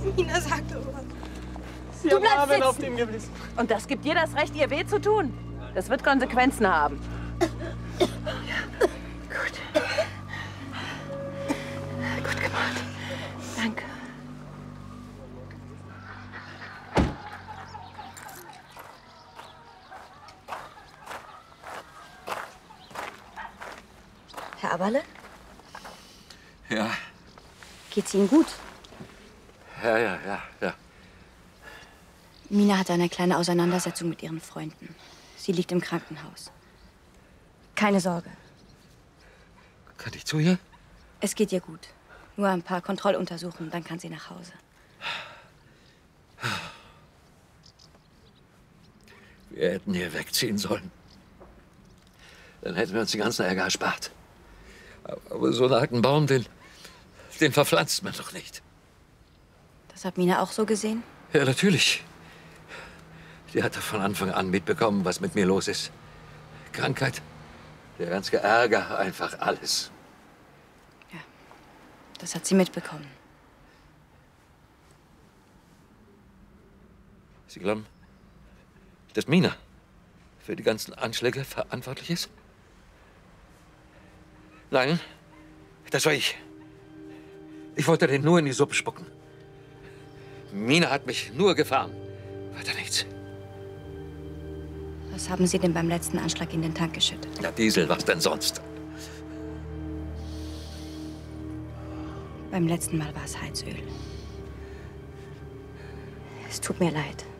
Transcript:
Mina, sag doch was. Sie Du haben bleibst Marvin sitzen. auf dem Gewissen. Und das gibt dir das Recht, ihr weh zu tun. Das wird Konsequenzen haben. Gut. Gut gemacht. Danke. Herr Aberle? Ja, Geht's Ihnen gut? ja. Mina hatte eine kleine Auseinandersetzung mit ihren Freunden. Sie liegt im Krankenhaus. Keine Sorge. Kann ich zu ihr? Es geht ihr gut. Nur ein paar Kontrolluntersuchungen, dann kann sie nach Hause. Wir hätten hier wegziehen sollen. Dann hätten wir uns den ganzen Ärger erspart. Aber so einen alten Baum, den verpflanzt man doch nicht. Das hat Mina auch so gesehen? Ja, natürlich. Die hat doch von Anfang an mitbekommen, was mit mir los ist. Krankheit, der ganze Ärger, einfach alles. Das hat sie mitbekommen. Sie glauben, dass Mina für die ganzen Anschläge verantwortlich ist? Nein, das war ich. Ich wollte den nur in die Suppe spucken. Mina hat mich nur gefahren. Weiter nichts. Was haben Sie denn beim letzten Anschlag in den Tank geschüttet? Na, Diesel, was denn sonst? Beim letzten Mal war es Heizöl. Es tut mir leid.